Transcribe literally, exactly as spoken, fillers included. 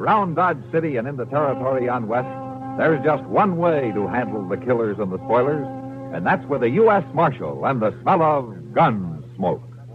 around Dodge City and in the territory on West, there's just one way to handle the killers and the spoilers, and that's with a U S Marshal and the smell of gun smoke.